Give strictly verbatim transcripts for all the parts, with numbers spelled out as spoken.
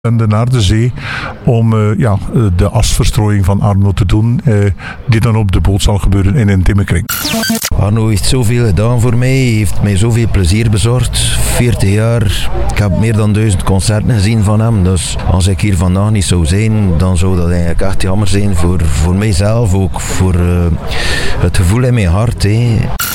En de naar de zee om uh, ja, de asverstrooiing van Arno te doen, uh, die dan op de boot zal gebeuren in een timmerkring. Arno heeft zoveel gedaan voor mij, heeft mij zoveel plezier bezorgd. veertig jaar, ik heb meer dan duizend concerten gezien van hem. Dus als ik hier vandaag niet zou zijn, dan zou dat eigenlijk echt jammer zijn voor, voor mijzelf, ook voor uh, het gevoel in mijn hart. Hè.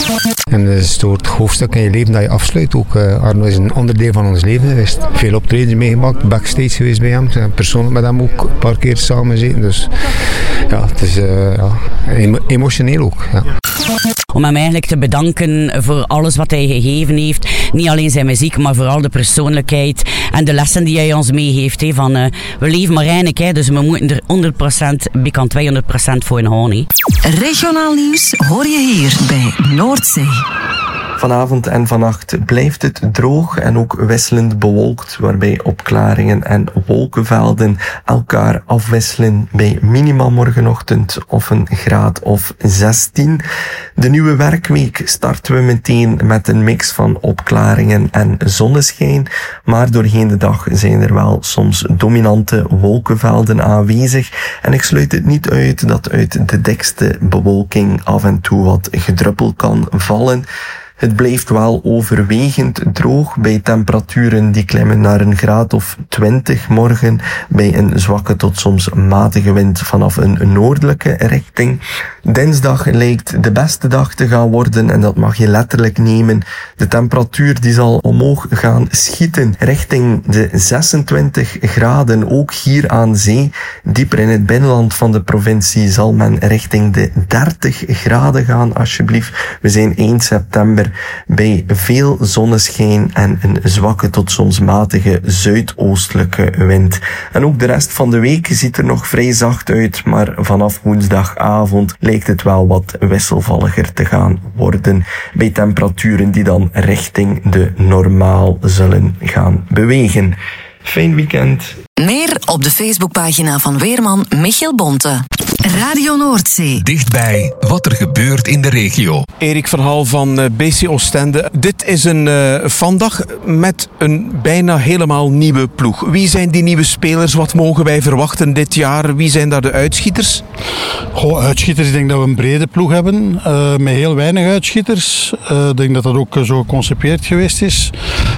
En dat is door het hoofdstuk in je leven dat je afsluit. Ook uh, Arno is een onderdeel van ons leven geweest. Veel optredens meegemaakt, backstage geweest bij hem. Persoonlijk met hem ook een paar keer samen gezeten. Dus ja, het is uh, ja, emotioneel ook. Ja. Om hem eigenlijk te bedanken voor alles wat hij gegeven heeft. Niet alleen zijn muziek, maar vooral de persoonlijkheid en de lessen die hij ons meegeeft. He, van, uh, we leven maar einig, he, dus we moeten er honderd procent, bijkant tweehonderd procent voor inhouden. Regionaal nieuws hoor je hier bij Noordzee. Vanavond en vannacht blijft het droog en ook wisselend bewolkt, waarbij opklaringen en wolkenvelden elkaar afwisselen bij minima morgenochtend of een graad of zestien. De nieuwe werkweek starten we meteen met een mix van opklaringen en zonneschijn, maar doorheen de dag zijn er wel soms dominante wolkenvelden aanwezig en ik sluit het niet uit dat uit de dikste bewolking af en toe wat gedruppel kan vallen. Het blijft wel overwegend droog bij temperaturen die klimmen naar een graad of twintig morgen bij een zwakke tot soms matige wind vanaf een noordelijke richting. Dinsdag lijkt de beste dag te gaan worden en dat mag je letterlijk nemen. De temperatuur die zal omhoog gaan schieten richting de zesentwintig graden, ook hier aan zee. Dieper in het binnenland van de provincie zal men richting de dertig graden gaan alsjeblieft. We zijn eind september bij veel zonneschijn en een zwakke tot soms matige zuidoostelijke wind. En ook de rest van de week ziet er nog vrij zacht uit, maar vanaf woensdagavond lijkt het wel wat wisselvalliger te gaan worden bij temperaturen die dan richting de normaal zullen gaan bewegen. Fijn weekend. Meer op de Facebookpagina van weerman Michiel Bonte. Radio Noordzee. Dichtbij wat er gebeurt in de regio. Erik Verhaal van B C Oostende. Dit is een uh, vandag met een bijna helemaal nieuwe ploeg. Wie zijn die nieuwe spelers? Wat mogen wij verwachten dit jaar? Wie zijn daar de uitschieters? Goh, uitschieters, ik denk dat we een brede ploeg hebben. Uh, met heel weinig uitschieters. Uh, ik denk dat dat ook uh, zo geconcepeerd geweest is.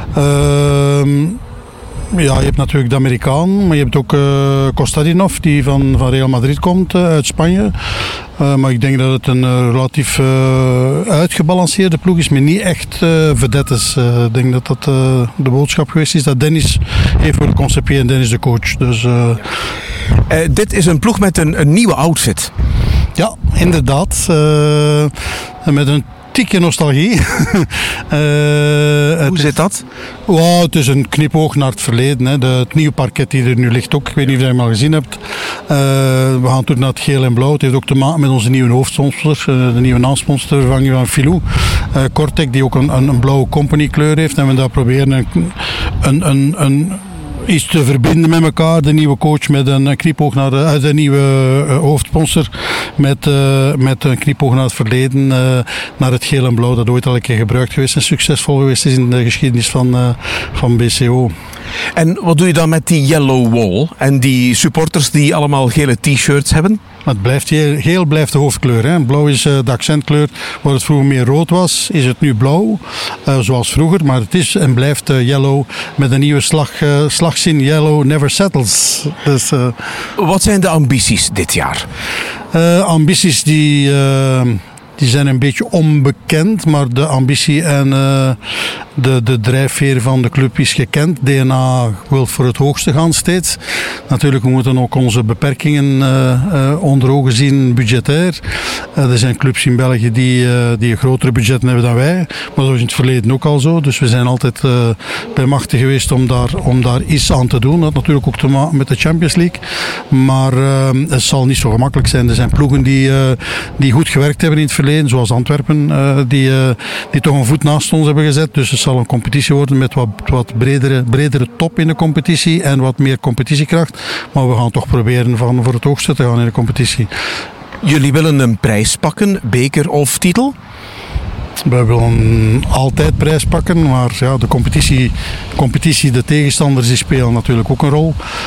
Uh, Ja, je hebt natuurlijk de Amerikaan, maar je hebt ook uh, Kostadinov die van, van Real Madrid komt, uh, uit Spanje. Uh, maar ik denk dat het een uh, relatief uh, uitgebalanceerde ploeg is, maar niet echt uh, vedettes. Uh, ik denk dat dat uh, de boodschap geweest is dat Dennis heeft willen conceperen en Dennis de coach. Dus, uh, uh, dit is een ploeg met een, een nieuwe outfit. Ja, inderdaad. Uh, met een tikje nostalgie. uh, Hoe zit dat? Wow, het is een knipoog naar het verleden. Hè. De, het nieuwe parket die er nu ligt ook. Ik weet niet of je hem al gezien hebt. Uh, we gaan toen naar het geel en blauw. Het heeft ook te maken met onze nieuwe hoofdsponsor. Uh, de nieuwe naamsponsor, vervanging van Filou. Uh, Cortec, die ook een, een, een blauwe company kleur heeft. En we daar proberen een... een, een, een iets te verbinden met elkaar. De nieuwe coach met een knipoog naar de, de nieuwe uh, hoofdsponsor met, uh, met een knipoog naar het verleden, uh, naar het geel en blauw dat ooit al een keer gebruikt geweest en succesvol geweest is in de geschiedenis van, uh, van B C O. En wat doe je dan met die yellow wall en die supporters die allemaal gele t-shirts hebben? Maar het blijft, geel blijft de hoofdkleur. Hè. Blauw is uh, de accentkleur. Waar het vroeger meer rood was, is het nu blauw. Uh, zoals vroeger. Maar het is en blijft uh, yellow met een nieuwe slag, uh, slagzin. Yellow never settles. Dus, uh, Wat zijn de ambities dit jaar? Uh, ambities die... Uh, Die zijn een beetje onbekend, maar de ambitie en uh, de, de drijfveer van de club is gekend. D N A wil voor het hoogste gaan steeds. Natuurlijk, we moeten ook onze beperkingen uh, uh, onder ogen zien, budgetair. Uh, er zijn clubs in België die, uh, die een grotere budget hebben dan wij. Maar dat was in het verleden ook al zo. Dus we zijn altijd uh, bij machten geweest om daar, om daar iets aan te doen. Dat had natuurlijk ook te maken met de Champions League. Maar uh, het zal niet zo gemakkelijk zijn. Er zijn ploegen die, uh, die goed gewerkt hebben in het verleden. Zoals Antwerpen, uh, die, uh, die toch een voet naast ons hebben gezet. Dus het zal een competitie worden met wat, wat bredere, bredere top in de competitie en wat meer competitiekracht. Maar we gaan toch proberen van voor het hoogste te gaan in de competitie. Jullie willen een prijs pakken, beker of titel? Wij willen altijd prijs pakken, maar ja, de competitie, competitie, de tegenstanders die spelen natuurlijk ook een rol.